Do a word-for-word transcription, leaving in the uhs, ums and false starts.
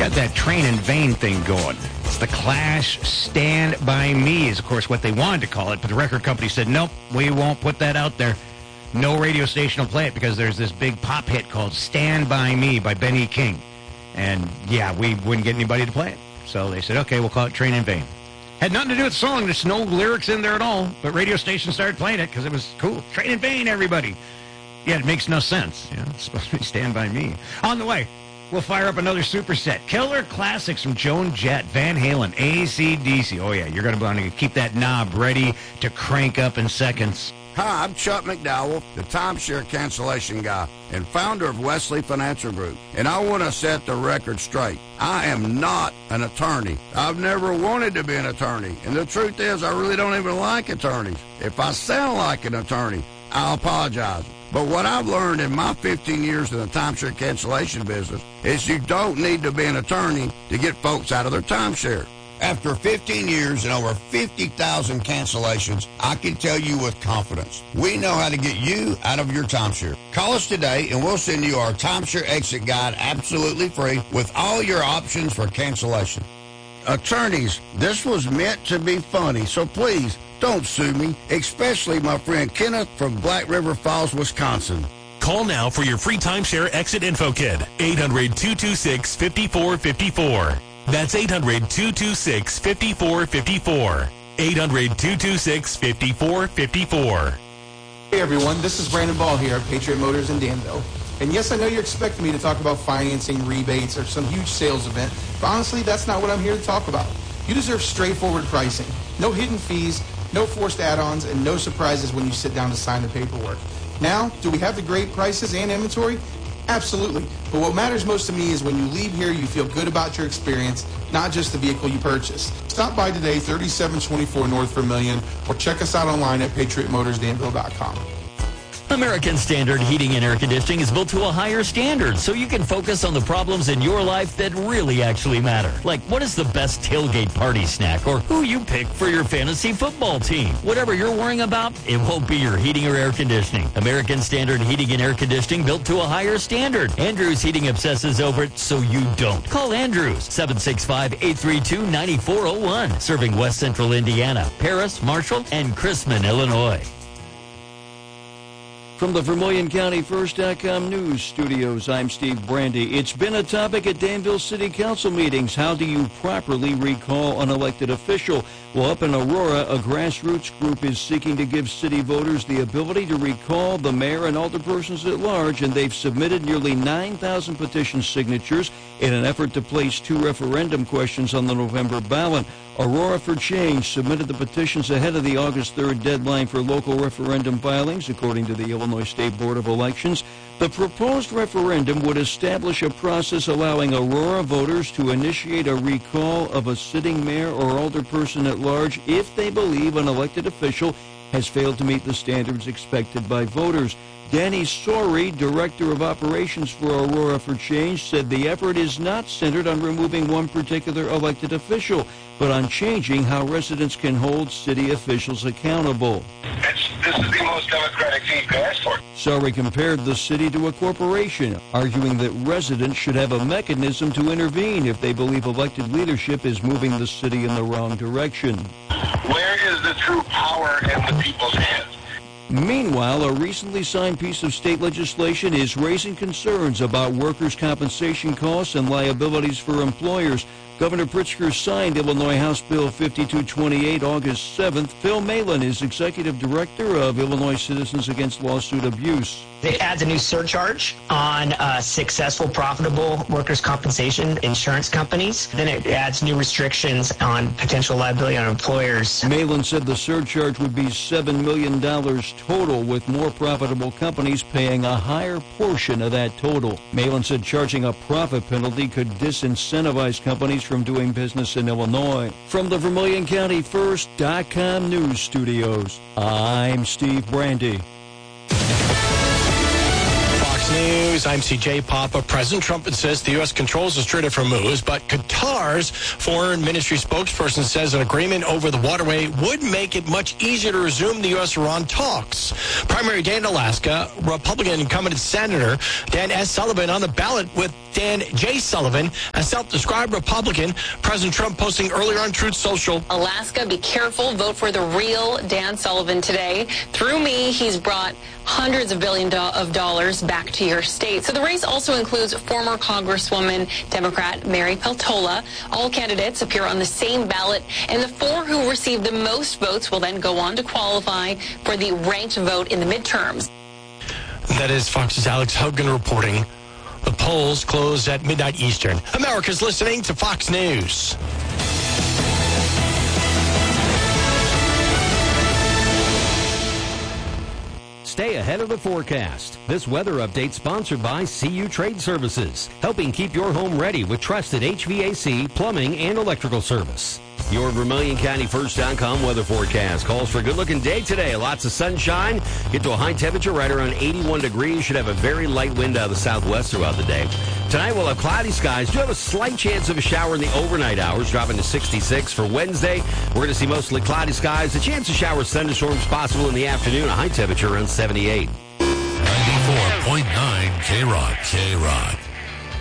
got that Train in Vain thing going. It's the Clash Stand By Me is, of course, what they wanted to call it, but the record company said, nope, we won't put that out there. No radio station will play it because there's this big pop hit called Stand By Me by Ben E. King. And, yeah, we wouldn't get anybody to play it. So they said, okay, we'll call it Train in Vain. Had nothing to do with the song. There's no lyrics in there at all, but radio stations started playing it because it was cool. Train in Vain, everybody. Yeah, it makes no sense. You know, it's supposed to be Stand By Me. On the way, we'll fire up another superset. Killer classics from Joan Jett, Van Halen, A C D C. Oh, yeah, you're going to want to keep that knob ready to crank up in seconds. Hi, I'm Chuck McDowell, the timeshare cancellation guy and founder of Wesley Financial Group. And I want to set the record straight. I am not an attorney. I've never wanted to be an attorney. And the truth is, I really don't even like attorneys. If I sound like an attorney, I'll apologize. But what I've learned in my fifteen years in the timeshare cancellation business is you don't need to be an attorney to get folks out of their timeshare. After fifteen years and over fifty thousand cancellations, I can tell you with confidence, we know how to get you out of your timeshare. Call us today and we'll send you our timeshare exit guide absolutely free with all your options for cancellation. Attorneys, this was meant to be funny, so please don't sue me, especially my friend Kenneth from Black River Falls, Wisconsin. Call now for your free timeshare exit info kit. eight hundred, two two six, five four five four. That's eight hundred, two two six, five four five four. eight hundred, two two six, five four five four. Hey everyone, this is Brandon Ball here at Patriot Motors in Danville. And yes, I know you're expecting me to talk about financing, rebates, or some huge sales event, but honestly, that's not what I'm here to talk about. You deserve straightforward pricing. No hidden fees, no forced add-ons, and no surprises when you sit down to sign the paperwork. Now, do we have the great prices and inventory? Absolutely. But what matters most to me is when you leave here, you feel good about your experience, not just the vehicle you purchased. Stop by today, thirty-seven twenty-four North Vermillion, or check us out online at patriot motors danville dot com. American Standard Heating and Air Conditioning is built to a higher standard so you can focus on the problems in your life that really actually matter. Like, what is the best tailgate party snack, or who you pick for your fantasy football team. Whatever you're worrying about, it won't be your heating or air conditioning. American Standard Heating and Air Conditioning built to a higher standard. Andrews Heating obsesses over it so you don't. Call Andrews, seven six five, eight three two, nine four zero one. Serving West Central Indiana, Paris, Marshall, and Chrisman, Illinois. From the Vermilion County First dot com News Studios, I'm Steve Brandy. It's been a topic at Danville City Council meetings. How do you properly recall an elected official? Well, up in Aurora, a grassroots group is seeking to give city voters the ability to recall the mayor and alderpersons at large, and they've submitted nearly nine thousand petition signatures in an effort to place two referendum questions on the November ballot. Aurora for Change submitted the petitions ahead of the August third deadline for local referendum filings, according to the Illinois State Board of Elections. The proposed referendum would establish a process allowing Aurora voters to initiate a recall of a sitting mayor or alderperson at large if they believe an elected official has failed to meet the standards expected by voters. Danny Sorey, Director of Operations for Aurora for Change, said the effort is not centered on removing one particular elected official, but on changing how residents can hold city officials accountable. It's, this is the most democratic thing you can ask for. Sorey compared the city to a corporation, arguing that residents should have a mechanism to intervene if they believe elected leadership is moving the city in the wrong direction. Where is the true power in the people's hands? Meanwhile, a recently signed piece of state legislation is raising concerns about workers' compensation costs and liabilities for employers. Governor Pritzker signed Illinois House Bill fifty-two twenty-eight August seventh. Phil Malin is Executive Director of Illinois Citizens Against Lawsuit Abuse. It adds a new surcharge on uh, successful, profitable workers' compensation insurance companies. Then it adds new restrictions on potential liability on employers. Malin said the surcharge would be seven million dollars total, with more profitable companies paying a higher portion of that total. Malin said charging a profit penalty could disincentivize companies from doing business in Illinois. From the Vermilion County First dot com News Studios, I'm Steve Brandy. Fox News News, I'm C J Papa. President Trump insists the U S controls the Strait of Hormuz, but Qatar's foreign ministry spokesperson says an agreement over the waterway would make it much easier to resume the U S-Iran talks. Primary day in Alaska, Republican incumbent Senator Dan S. Sullivan on the ballot with Dan J. Sullivan, a self-described Republican. President Trump posting earlier on Truth Social. Alaska, be careful. Vote for the real Dan Sullivan today. Through me, he's brought hundreds of billions of dollars back to your state. So the race also includes former Congresswoman Democrat Mary Peltola. All candidates appear on the same ballot, and the four who receive the most votes will then go on to qualify for the ranked vote in the midterms. That is Fox's Alex Hogan reporting. The polls close at midnight Eastern. America's listening to Fox News. Stay ahead of the forecast. This weather update sponsored by C U Trade Services, helping keep your home ready with trusted H V A C, plumbing, and electrical service. Your Vermilion County First dot com weather forecast calls for a good-looking day today. Lots of sunshine. Get to a high temperature right around eighty-one degrees. Should have a very light wind out of the southwest throughout the day. Tonight we'll have cloudy skies. Do have a slight chance of a shower in the overnight hours, dropping to sixty-six. For Wednesday, we're going to see mostly cloudy skies. A chance of showers, thunderstorms possible in the afternoon. A high temperature around seventy-eight. ninety-four point nine K-Rock. K-Rock.